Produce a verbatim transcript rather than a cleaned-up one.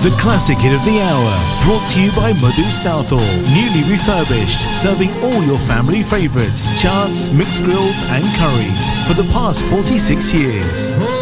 The classic hit of the hour, brought to you by Madhu Southall. Newly refurbished, serving all your family favourites, chaats, mixed grills and curries for the past forty-six years.